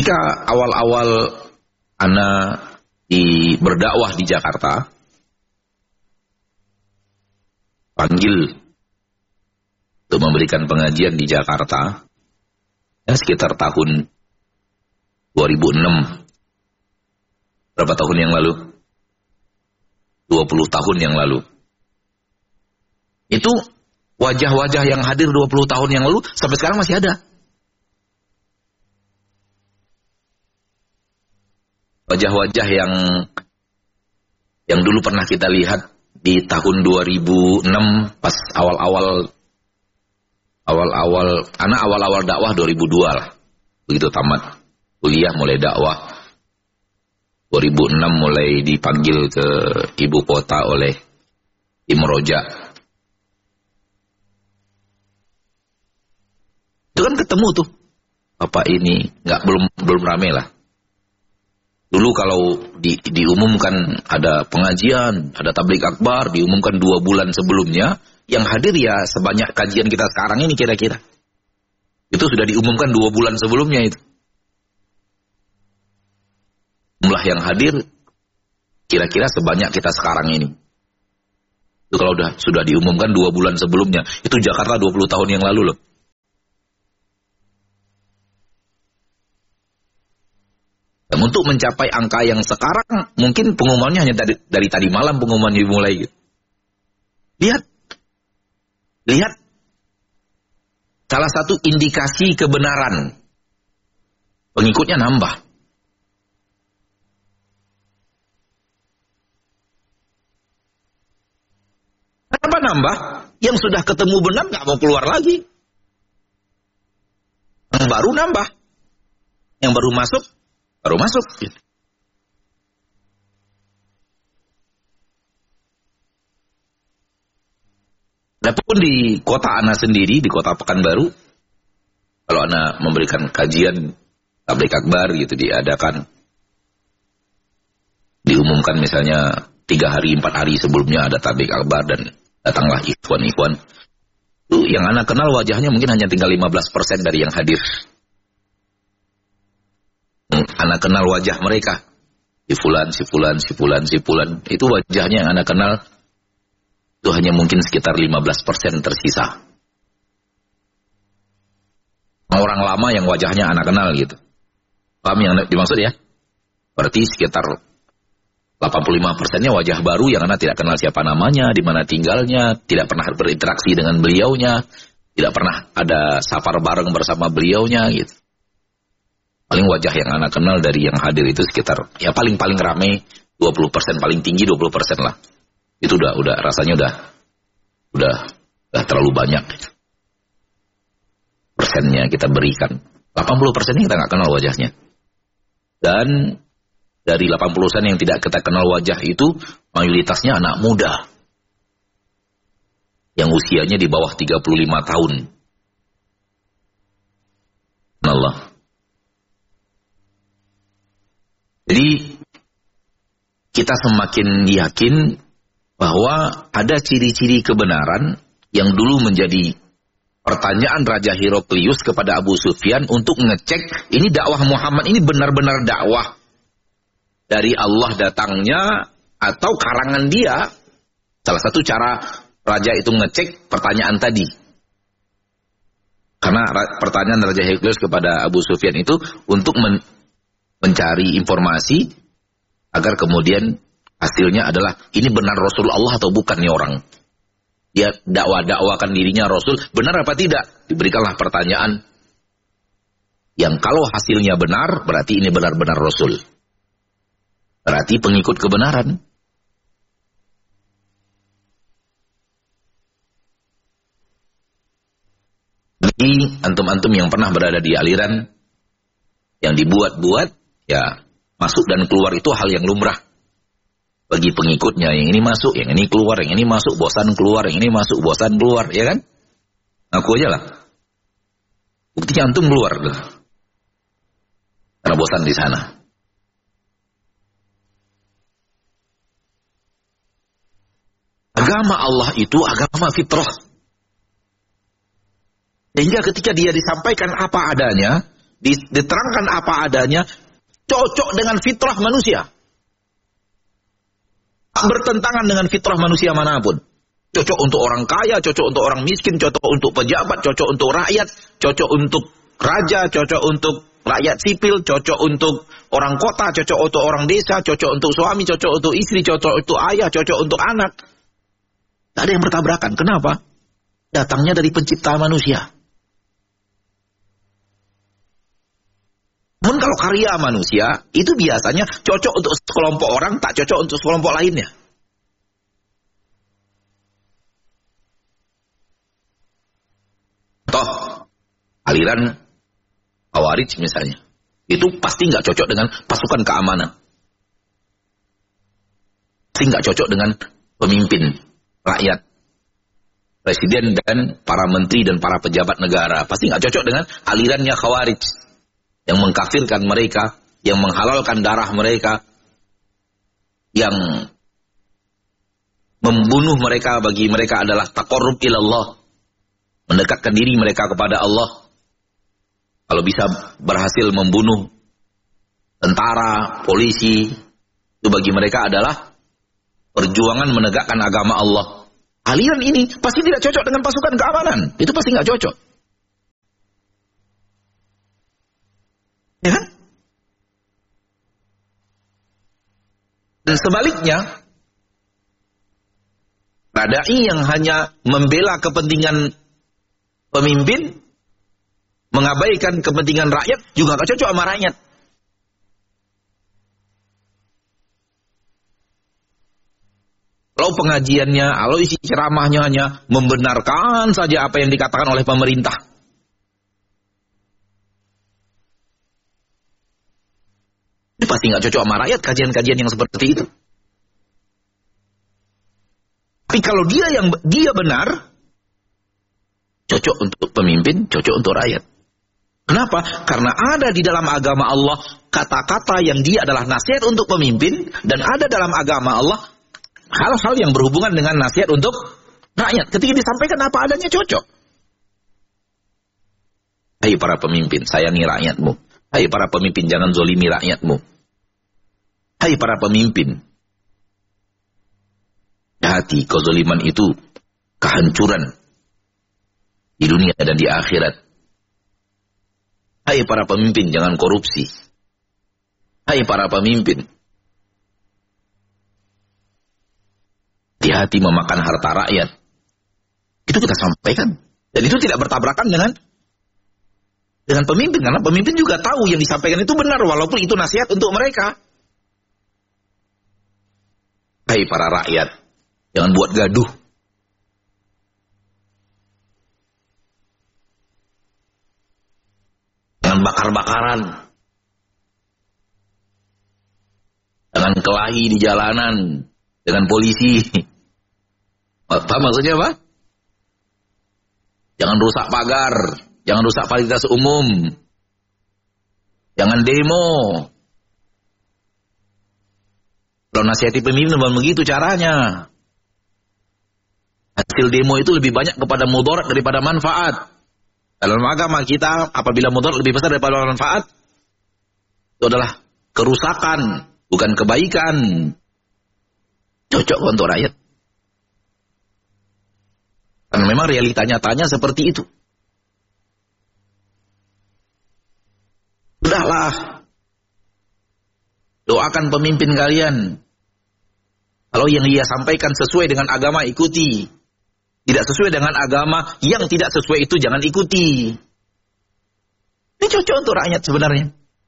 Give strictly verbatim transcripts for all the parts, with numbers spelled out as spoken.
Ketika awal-awal ana di berdakwah di Jakarta, panggil untuk memberikan pengajian di Jakarta, ya sekitar tahun dua ribu enam. Berapa tahun yang lalu? dua puluh tahun yang lalu. Itu wajah-wajah yang hadir dua puluh tahun yang lalu sampai sekarang masih ada. Wajah-wajah yang yang dulu pernah kita lihat di tahun dua ribu enam pas awal-awal awal-awal anak awal-awal dakwah dua ribu dua lah. Begitu tamat kuliah mulai dakwah. dua ribu enam mulai dipanggil ke ibu kota oleh Imroja. Itu kan ketemu tuh. Bapak ini nggak belum belum rame lah. Dulu kalau di, diumumkan ada pengajian, ada tabligh akbar, diumumkan dua bulan sebelumnya, yang hadir ya sebanyak kajian kita sekarang ini kira-kira. Itu sudah diumumkan dua bulan sebelumnya itu. Jumlah yang hadir kira-kira sebanyak kita sekarang ini. Itu kalau udah sudah diumumkan dua bulan sebelumnya, itu Jakarta dua puluh tahun yang lalu loh. Dan untuk mencapai angka yang sekarang, mungkin pengumumannya hanya dari, dari tadi malam pengumuman dimulai gitu. Lihat. Lihat. Salah satu indikasi kebenaran. Pengikutnya nambah. Kenapa nambah? Yang sudah ketemu benar nggak mau keluar lagi. Yang baru nambah. Yang baru masuk baru masuk. Adapun di kota Ana sendiri, di kota Pekanbaru, kalau Ana memberikan kajian tabligh akbar gitu diadakan, diumumkan misalnya tiga hari, empat hari sebelumnya ada tabligh akbar dan datanglah ikhwan-ikhwan. Itu yang Ana kenal wajahnya mungkin hanya tinggal lima belas persen dari yang hadir. Anak kenal wajah mereka, si fulan, si fulan, si fulan, si fulan. Itu wajahnya yang anak kenal, itu hanya mungkin sekitar lima belas persen tersisa. Orang lama yang wajahnya anak kenal gitu. Paham yang dimaksud ya? Berarti sekitar delapan puluh lima persennya wajah baru yang anak tidak kenal siapa namanya, di mana tinggalnya, tidak pernah berinteraksi dengan beliaunya, tidak pernah ada safar bareng bersama beliaunya gitu. Paling wajah yang anak kenal dari yang hadir itu sekitar, ya paling-paling ramai dua puluh persen, paling tinggi dua puluh persen lah. Itu udah, udah rasanya udah, udah, udah terlalu banyak. Persennya kita berikan. delapan puluh persennya kita nggak kenal wajahnya. Dan dari delapan puluh persen yang tidak kita kenal wajah itu, mayoritasnya anak muda. Yang usianya di bawah tiga puluh lima tahun. Allah. Jadi kita semakin yakin bahwa ada ciri-ciri kebenaran yang dulu menjadi pertanyaan Raja Heraklius kepada Abu Sufyan untuk ngecek ini dakwah Muhammad ini benar-benar dakwah dari Allah datangnya atau karangan dia. Salah satu cara Raja itu ngecek pertanyaan tadi. Karena pertanyaan Raja Heraklius kepada Abu Sufyan itu untuk men mencari informasi agar kemudian hasilnya adalah ini benar Rasul Allah atau bukan nih orang. Dia dakwah-dakwakan dirinya Rasul, benar apa tidak? Diberikanlah pertanyaan yang kalau hasilnya benar, berarti ini benar-benar Rasul. Berarti pengikut kebenaran. Bagi antum-antum yang pernah berada di aliran yang dibuat-buat, ya masuk dan keluar itu hal yang lumrah bagi pengikutnya. Yang ini masuk, yang ini keluar, yang ini masuk, bosan keluar, yang ini masuk, bosan keluar, ya kan? Aku aja lah. Buktinya antum keluar tuh. Karena bosan di sana. Agama Allah itu agama fitrah. Sehingga ketika dia disampaikan apa adanya, diterangkan apa adanya, cocok dengan fitrah manusia. Bertentangan dengan fitrah manusia manapun. Cocok untuk orang kaya, cocok untuk orang miskin, cocok untuk pejabat, cocok untuk rakyat, cocok untuk raja, cocok untuk rakyat sipil, cocok untuk orang kota, cocok untuk orang desa, cocok untuk suami, cocok untuk istri, cocok untuk ayah, cocok untuk anak. Tak ada yang bertabrakan. Kenapa? Datangnya dari pencipta manusia. Namun kalau karya manusia, itu biasanya cocok untuk sekelompok orang, tak cocok untuk sekelompok lainnya. Toh, aliran Khawarij misalnya, itu pasti nggak cocok dengan pasukan keamanan. Pasti nggak cocok dengan pemimpin rakyat, presiden dan para menteri dan para pejabat negara. Pasti nggak cocok dengan alirannya Khawarij yang mengkafirkan mereka, yang menghalalkan darah mereka, yang membunuh mereka bagi mereka adalah taqarrub ilallah, mendekatkan diri mereka kepada Allah. Kalau bisa berhasil membunuh tentara, polisi, itu bagi mereka adalah perjuangan menegakkan agama Allah. Aliran ini pasti tidak cocok dengan pasukan keamanan. Itu pasti nggak cocok. Ya kan? Dan sebaliknya, dai yang hanya membela kepentingan pemimpin, mengabaikan kepentingan rakyat, juga gak cocok sama rakyat. Kalau pengajiannya, kalau isi ceramahnya hanya membenarkan saja apa yang dikatakan oleh pemerintah, ini pasti gak cocok sama rakyat kajian-kajian yang seperti itu. Tapi kalau dia yang dia benar, cocok untuk pemimpin, cocok untuk rakyat. Kenapa? Karena ada di dalam agama Allah kata-kata yang dia adalah nasihat untuk pemimpin, dan ada dalam agama Allah hal-hal yang berhubungan dengan nasihat untuk rakyat. Ketika disampaikan apa adanya cocok. Hai para pemimpin, sayangi rakyatmu. Hai para pemimpin, jangan zolimi rakyatmu. Hai para pemimpin, hati kezoliman itu kehancuran di dunia dan di akhirat. Hai para pemimpin, jangan korupsi. Hai para pemimpin, hati-hati memakan harta rakyat. Itu kita sampaikan. Dan itu tidak bertabrakan dengan dengan pemimpin, karena pemimpin juga tahu yang disampaikan itu benar, walaupun itu nasihat untuk mereka. Hai para rakyat, jangan buat gaduh. Jangan bakar-bakaran. Jangan kelahi di jalanan dengan polisi. Apa maksudnya, Pak? Jangan rusak pagar, jangan rusak fasilitas umum. Jangan demo. Kalau nasihati pemimpin bukan begitu caranya. Hasil demo itu lebih banyak kepada mudarat daripada manfaat. Dalam agama kita, apabila mudarat lebih besar daripada manfaat, itu adalah kerusakan, bukan kebaikan. Cocok untuk rakyat. Karena memang realita nyatanya seperti itu. Sudahlah, doakan pemimpin kalian. Kalau yang dia sampaikan sesuai dengan agama, ikuti. Tidak sesuai dengan agama, yang tidak sesuai itu jangan ikuti. Ini cocok untuk rakyat sebenarnya.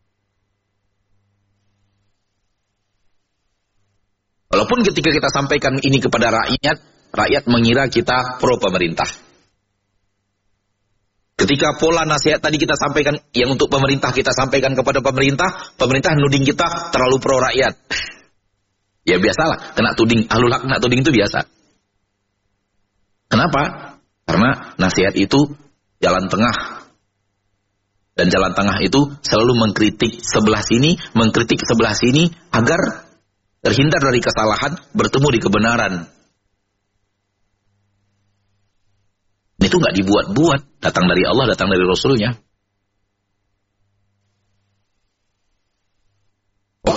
Walaupun ketika kita sampaikan ini kepada rakyat, rakyat mengira kita pro pemerintah. Ketika pola nasihat tadi kita sampaikan, yang untuk pemerintah kita sampaikan kepada pemerintah, pemerintah nuding kita terlalu pro rakyat. Ya biasalah, kena tuding, ahlul haq kena tuding itu biasa. Kenapa? Karena nasihat itu jalan tengah. Dan jalan tengah itu selalu mengkritik sebelah sini, mengkritik sebelah sini, agar terhindar dari kesalahan, bertemu di kebenaran. Itu nggak dibuat-buat, datang dari Allah, datang dari Rasulnya.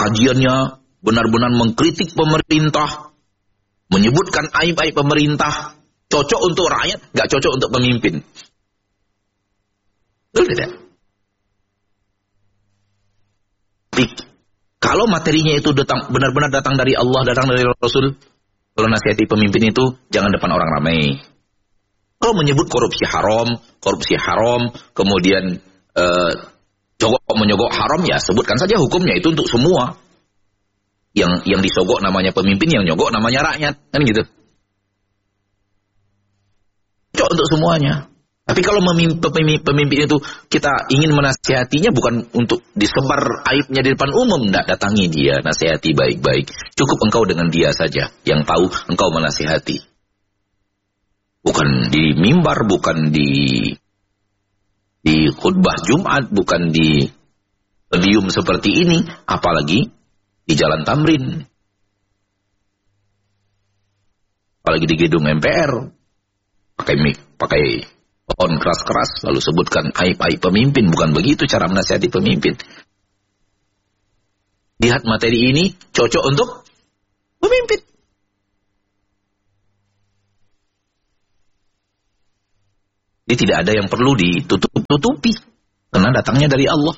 kajiannya benar-benar mengkritik pemerintah, menyebutkan aib-aib pemerintah, cocok untuk rakyat, nggak cocok untuk pemimpin. Betul tidak? Kalau materinya itu datang, benar-benar datang dari Allah, datang dari Rasul, kalau nasihati pemimpin itu jangan depan orang ramai. Kalau menyebut korupsi haram, korupsi haram, kemudian eh, jogok menyogok haram, ya sebutkan saja hukumnya itu untuk semua. Yang yang disogok namanya pemimpin, yang nyogok namanya rakyat, kan gitu. Cocok untuk semuanya. Tapi kalau pemimpin, pemimpin itu kita ingin menasihatinya bukan untuk disebar aibnya di depan umum, tidak, datangi dia, nasihati baik-baik. Cukup engkau dengan dia saja yang tahu engkau menasihati. Bukan di mimbar, bukan di di khutbah Jumat, bukan di podium seperti ini, apalagi di jalan tamrin, apalagi di gedung M P R, pakai mic, pakai on keras-keras, lalu sebutkan aib-aib pemimpin. Bukan begitu cara menasihati pemimpin. Lihat materi ini cocok untuk pemimpin. Jadi tidak ada yang perlu ditutup-tutupi, karena datangnya dari Allah.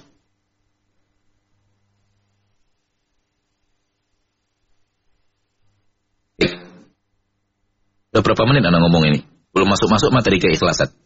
Udah berapa menit Anda ngomong ini? Belum masuk-masuk materi keikhlasan.